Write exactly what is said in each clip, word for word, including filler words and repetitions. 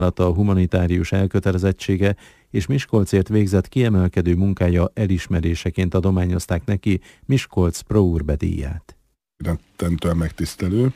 a humanitárius elkötelezettsége és Miskolcért végzett kiemelkedő munkája elismeréseként adományozták neki Miskolc Pro Urbe díját. Rettentően megtisztelő.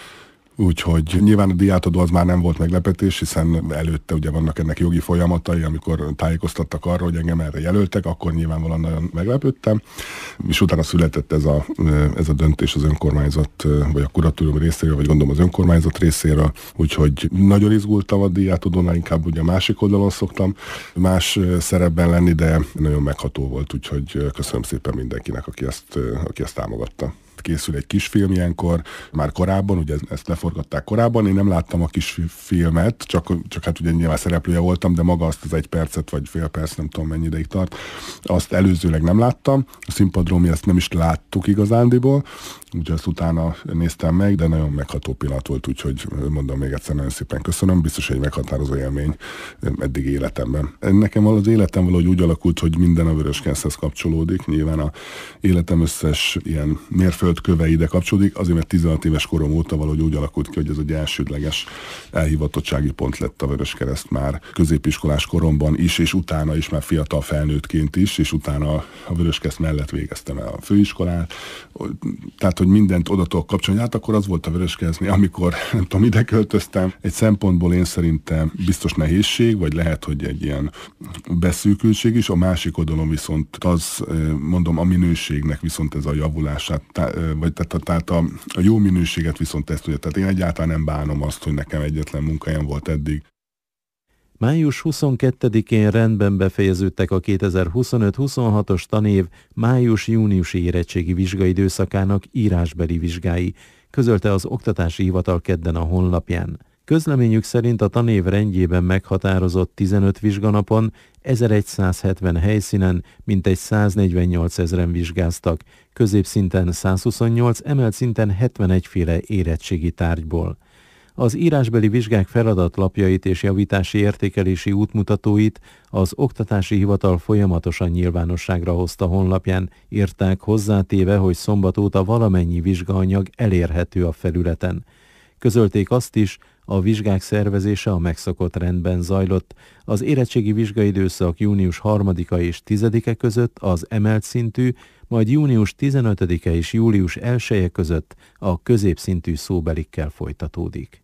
Úgyhogy nyilván a díjátadó az már nem volt meglepetés, hiszen előtte ugye vannak ennek jogi folyamatai, amikor tájékoztattak arra, hogy engem erre jelöltek, akkor nyilvánvalóan nagyon meglepődtem, és utána született ez a, ez a döntés az önkormányzat, vagy a kuratórium részéről, vagy gondolom az önkormányzat részéről, úgyhogy nagyon izgultam a díjátadónál, inkább ugye a másik oldalon szoktam más szerepben lenni, de nagyon megható volt, úgyhogy köszönöm szépen mindenkinek, aki ezt, aki ezt támogatta. Készül egy kisfilm ilyenkor, már korábban, ugye ezt leforgatták korábban, én nem láttam a kisfilmet, csak, csak hát ugye nyilván szereplője voltam, de maga azt az egy percet, vagy fél perc, nem tudom mennyi ideig tart, azt előzőleg nem láttam, a színpadról mi ezt nem is láttuk igazándiból, úgyhogy azt utána néztem meg, de nagyon megható pillanat volt, úgyhogy mondom még egyszer, nagyon szépen köszönöm, biztos egy meghatározó élmény eddig életemben. Nekem az életem valahogy úgy alakult, hogy minden a Vöröskereszthez kapcsolódik, nyilván a életem összes ilyen mérföldköve ide kapcsolódik, azért mert tizenhat éves korom óta valahogy úgy alakult ki, hogy ez egy elsődleges elhivatottsági pont lett a Vöröskereszt már középiskolás koromban is, és utána is már fiatal felnőttként is, és utána a Vöröskereszt mellett végeztem el a főiskolát, tehát hogy mindent oda tudok kapcsolni, hát akkor az volt a Vöröskeresztnél, amikor nem tudom, ide költöztem. Egy szempontból én szerintem biztos nehézség, vagy lehet, hogy egy ilyen beszűkültség is, a másik oldalon viszont az, mondom, a minőségnek viszont ez a javulását, vagy tehát, tehát a, a jó minőséget viszont ezt tudja. Tehát én egyáltalán nem bánom azt, hogy nekem egyetlen munkahelyem volt eddig. május huszonkettedikén rendben befejeződtek a kétezer-huszonöt-huszonhatos tanév május-júniusi érettségi vizsgaidőszakának írásbeli vizsgái, közölte az Oktatási Hivatal kedden a honlapján. Közleményük szerint a tanév rendjében meghatározott tizenöt vizsganapon, ezerszázhetven helyszínen mintegy száznegyvennyolcezren vizsgáztak, középszinten százhuszonnyolc, emelt szinten hetvenegy féle érettségi tárgyból. Az írásbeli vizsgák feladatlapjait és javítási értékelési útmutatóit az Oktatási Hivatal folyamatosan nyilvánosságra hozta honlapján, írták hozzátéve, hogy szombat óta valamennyi vizsgaanyag elérhető a felületen. Közölték azt is, a vizsgák szervezése a megszokott rendben zajlott. Az érettségi vizsgaidőszak június harmadika és tizedike között az emelt szintű, majd június tizenötödike és július elseje között a középszintű szóbelikkel folytatódik.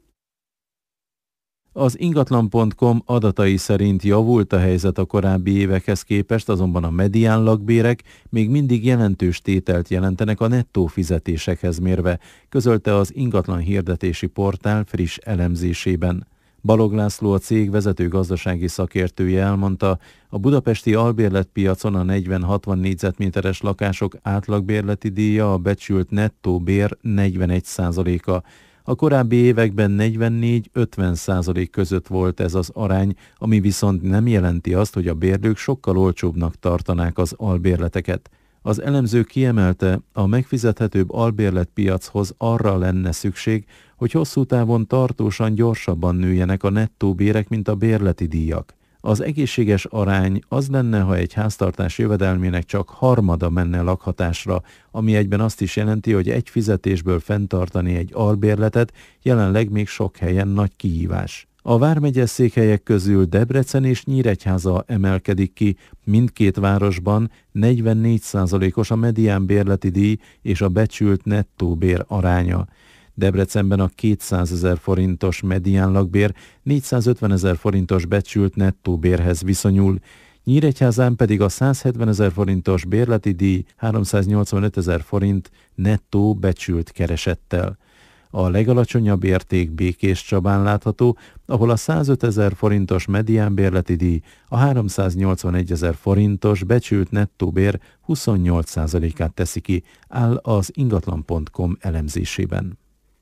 Az ingatlan pont com adatai szerint javult a helyzet a korábbi évekhez képest, azonban a medián lakbérek még mindig jelentős tételt jelentenek a nettó fizetésekhez mérve, közölte az ingatlan hirdetési portál friss elemzésében. Balog László, a cég vezető gazdasági szakértője elmondta, a budapesti albérletpiacon a negyven-hatvan négyzetméteres lakások átlagbérleti díja a becsült nettó bér negyvenegy százaléka. A korábbi években negyvennégy-ötven százalék között volt ez az arány, ami viszont nem jelenti azt, hogy a bérlők sokkal olcsóbbnak tartanák az albérleteket. Az elemző kiemelte, a megfizethetőbb albérletpiachoz arra lenne szükség, hogy hosszú távon tartósan gyorsabban nőjenek a nettó bérek, mint a bérleti díjak. Az egészséges arány az lenne, ha egy háztartás jövedelmének csak harmada menne lakhatásra, ami egyben azt is jelenti, hogy egy fizetésből fenntartani egy albérletet jelenleg még sok helyen nagy kihívás. A vármegyes székhelyek közül Debrecen és Nyíregyháza emelkedik ki, mindkét városban negyvennégy százalékos a medián bérleti díj és a becsült nettó bér aránya. Debrecenben a kétszázezer forintos medián lakbér négyszázötvenezer forintos becsült nettó bérhez viszonyul, Nyíregyházán pedig a százhetvenezer forintos bérleti díj háromszáznyolcvanötezer forint nettó becsült keresettel. A legalacsonyabb érték Békéscsabán látható, ahol a százötezer forintos medián bérleti díj a háromszáznyolcvanegyezer forintos becsült nettó bér huszonnyolc százalékát teszi ki, áll az ingatlan pont com elemzésében.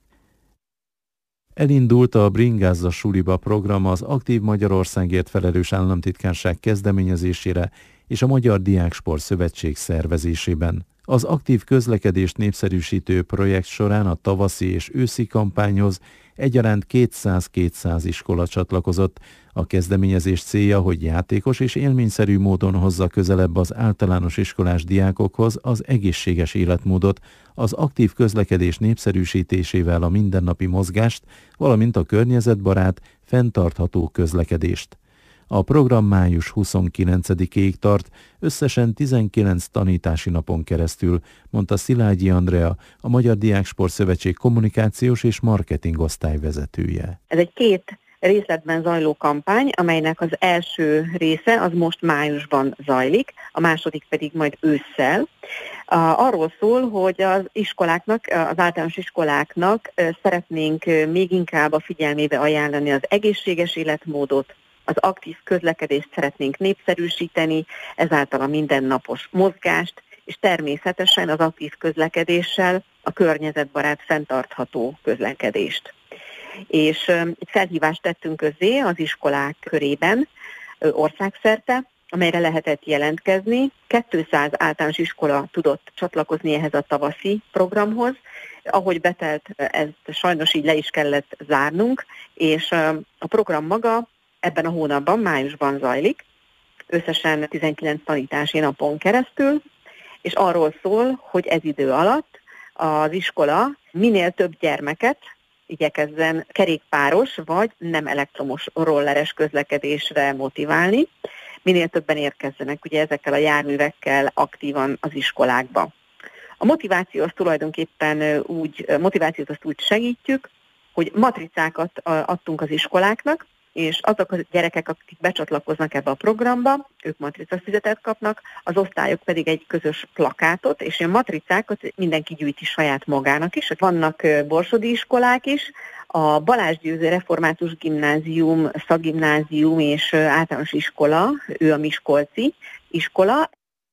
Elindult a Bringázza suliba program az Aktív Magyarországért felelős államtitkárság kezdeményezésére és a Magyar Diáksport Szövetség szervezésében. Az aktív közlekedést népszerűsítő projekt során a tavaszi és őszi kampányhoz egyaránt kétszáz-kétszáz iskola csatlakozott. A kezdeményezés célja, hogy játékos és élményszerű módon hozza közelebb az általános iskolás diákokhoz az egészséges életmódot, az aktív közlekedés népszerűsítésével a mindennapi mozgást, valamint a környezetbarát, fenntartható közlekedést. A program május huszonkilencedikéig tart, összesen tizenkilenc tanítási napon keresztül, mondta Szilágyi Andrea, a Magyar Diáksport Szövetség kommunikációs és marketing osztály vezetője. Ez egy két részletben zajló kampány, amelynek az első része az most májusban zajlik, a második pedig majd ősszel. Arról szól, hogy az iskoláknak, az általános iskoláknak szeretnénk még inkább a figyelmébe ajánlani az egészséges életmódot, az aktív közlekedést szeretnénk népszerűsíteni, ezáltal a mindennapos mozgást, és természetesen az aktív közlekedéssel a környezetbarát fenntartható közlekedést. És egy felhívást tettünk közzé az iskolák körében országszerte, amelyre lehetett jelentkezni. kétszáz általános iskola tudott csatlakozni ehhez a tavaszi programhoz. Ahogy betelt, ezt sajnos így le is kellett zárnunk, és a program maga ebben a hónapban, májusban zajlik, összesen tizenkilenc tanítási napon keresztül, és arról szól, hogy ez idő alatt az iskola minél több gyermeket igyekezzen kerékpáros vagy nem elektromos rolleres közlekedésre motiválni, minél többen érkezzenek ugye ezekkel a járművekkel aktívan az iskolákba. A motiváció az tulajdonképpen úgy, motivációt azt úgy segítjük, hogy matricákat adtunk az iskoláknak, és azok a gyerekek, akik becsatlakoznak ebbe a programba, ők matricafüzetet kapnak, az osztályok pedig egy közös plakátot, és a matricákat mindenki gyűjti saját magának is. Vannak borsodi iskolák is, a Balázs Győző Református Gimnázium, Szakgimnázium és általános iskola, ő a miskolci iskola.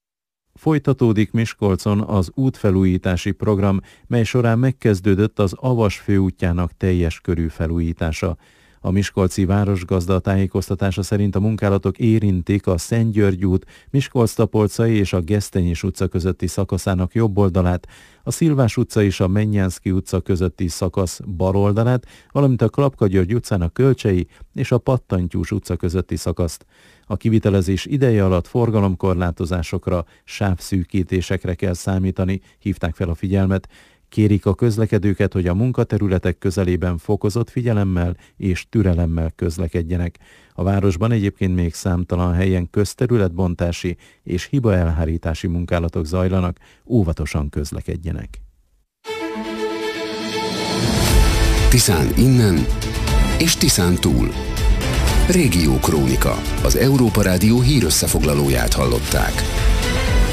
Folytatódik Miskolcon az útfelújítási program, mely során megkezdődött az Avas főútjának teljes körű felújítása. A miskolci városgazda tájékoztatása szerint a munkálatok érintik a Szent György út, Miskolc-Tapolcai és a Gesztenyés utca közötti szakaszának jobb oldalát, a Szilvás utca és a Mennyánszky utca közötti szakasz bal oldalát, valamint a Klapka-György utcának Kölcsei és a Pattantyús utca közötti szakaszt. A kivitelezés ideje alatt forgalomkorlátozásokra, sávszűkítésekre kell számítani, hívták fel a figyelmet. Kérik a közlekedőket, hogy a munkaterületek közelében fokozott figyelemmel és türelemmel közlekedjenek. A városban egyébként még számtalan helyen közterületbontási és hibaelhárítási munkálatok zajlanak, óvatosan közlekedjenek. Tiszán innen és Tiszán túl. Régió Krónika, az Európa Rádió hírösszefoglalóját hallották.